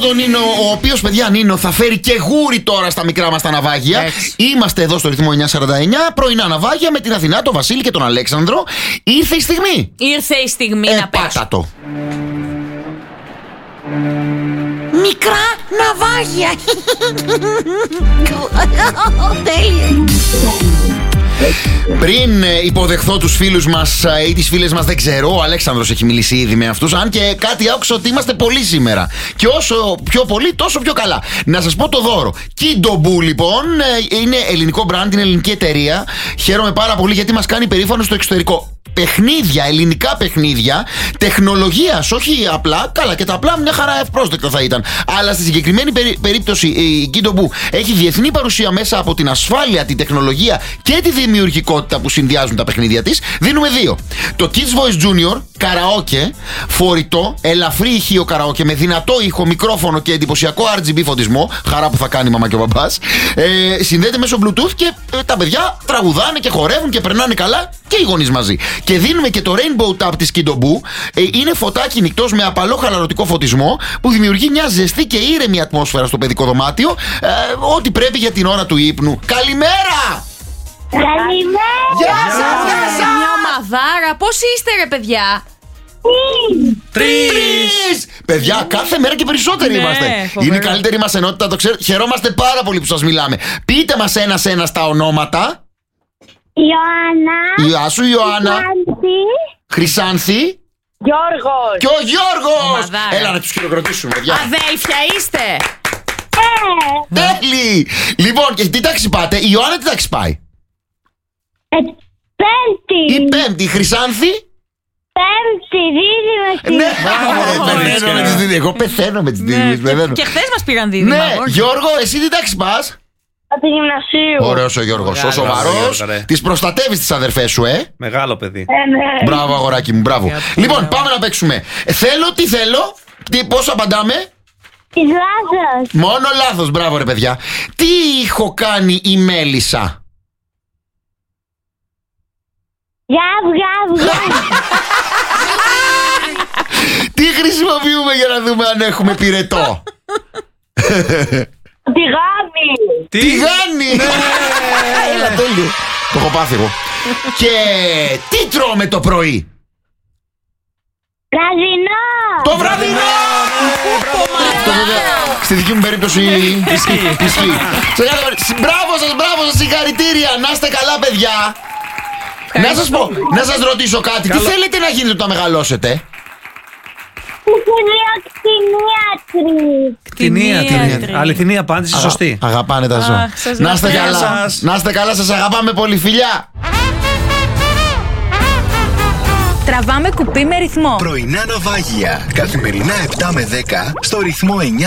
τον Νίνο, ο οποίος, παιδιά, Νίνο, θα φέρει και γούρι τώρα στα μικρά μας τα ναυάγια. Είμαστε εδώ στο ρυθμό 949, πρωινά ναυάγια με την Αθηνά, τον Βασίλη και τον Αλέξανδρο. Ήρθε η στιγμή. Ήρθε η στιγμή να παίξουμε. Πάτα το. Μικρά ναυάγια. Τέλεια. Πριν υποδεχθώ τους φίλους μας ή τις φίλες μας, δεν ξέρω, ο Αλέξανδρος έχει μιλήσει ήδη με αυτούς. Αν και κάτι άκουσα ότι είμαστε πολλοί σήμερα. Και όσο πιο πολλοί, τόσο πιο καλά. Να σας πω το δώρο. Kidobu, λοιπόν, είναι ελληνικό brand, είναι ελληνική εταιρεία. Χαίρομαι πάρα πολύ γιατί μας κάνει περήφανο στο εξωτερικό. Παιχνίδια, ελληνικά παιχνίδια, τεχνολογίας, όχι απλά, καλά και τα απλά μια χαρά ευπρόσδεκτα θα ήταν. Αλλά στη συγκεκριμένη περίπτωση η Kidobu έχει διεθνή παρουσία μέσα από την ασφάλεια, την τεχνολογία και τη δημιουργικότητα που συνδυάζουν τα παιχνίδια της. Δίνουμε 2. Το Kids Voice Junior, καραόκε, φορητό, ελαφρύ ηχείο καραόκε με δυνατό ήχο, μικρόφωνο και εντυπωσιακό RGB φωτισμό. Χαρά που θα κάνει η μαμά και ο μπαμπάς. Συνδέεται μέσω Bluetooth και τα παιδιά τραγουδάνε και χορεύουν και περνάνε καλά και οι γονείς μαζί. Και δίνουμε και το Rainbow Tap της Kidobu. Είναι φωτάκι νυχτός με απαλό χαλαρωτικό φωτισμό που δημιουργεί μια ζεστή και ήρεμη ατμόσφαιρα στο παιδικό δωμάτιο. Ό,τι πρέπει για την ώρα του ύπνου. Καλημέρα! Καλημέρα! Γεια σας! Μια ομαδάρα. Πώς είστε, ρε παιδιά? 3! Παιδιά, κάθε μέρα και περισσότεροι είμαστε. Φοβερό. Είναι η καλύτερη μας ενότητα, το ξέρω. Χαιρόμαστε πάρα πολύ που σας μιλάμε. Πείτε μας ένα-ένα τα ονόματα. Ιωάννα. Γεια σου, Ιωάννα. Χρυσάνθη. Γιώργος. Και ο Γιώργος. Ομαδάρα. Έλα να τους χειροκροτήσουμε, παιδιά. Αδέλφια είστε. Τέλει. Λοιπόν, και τι τάξη πάτε? Η Ιωάννα τι τάξη πάει? Πέμπτη. Η Πέμπτη. Η Χρυσάνθη. Πέμπτη. Δίδυμη. Ναι, πεθαίνω με τις δίδυμες. Εγώ πεθαίνω με τις δίδυμες. Και χθες μας πήραν δίδυμα. Ναι, Γιώργο, εσύ τι τάξη πας? Από το γυμνασίου. Ωραίος ο Γιώργος, ο σοβαρός. Τις προστατεύεις τις αδερφές σου, Μεγάλο παιδί. Ναι. Μπράβο, αγοράκι μου, μπράβο. Λοιπόν, πάμε να παίξουμε. Τι θέλω, πώς απαντάμε? Της λάθος. Μόνο λάθος, μπράβο ρε παιδιά. Τι ήχο κάνει η μέλισσα? Γαβ. Τι χρησιμοποιούμε για να δούμε αν έχουμε πυρετό? Τη γάμη. Τηγάνι! Έλα, τέλειο. Το έχω πάθει εγώ. Και τι τρώμε το πρωί? Βραδινό. Το βραδινό! Αυτό βέβαια στη δική μου περίπτωση ισχύει. Μπράβο σας, συγχαρητήρια. Να είστε καλά, παιδιά. Να σας πω, να σας ρωτήσω κάτι. Τι θέλετε να γίνετε όταν μεγαλώσετε? Κτηνίατρη. Αληθινή απάντηση, σωστή. Αγαπάνε τα ζώα. Να είστε καλά. Να είστε καλά, σας αγαπάμε πολύ, φιλιά. Τραβάμε κουπί με ρυθμό. Πρωινά ναυάγια. Καθημερινά 7 με 10 στο ρυθμό 9.